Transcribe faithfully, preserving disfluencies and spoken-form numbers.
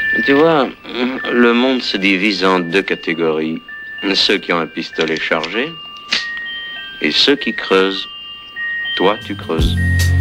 Tu vois, le monde se divise en deux catégories. Ceux qui ont un pistolet chargé et ceux qui creusent. Toi, tu creuses.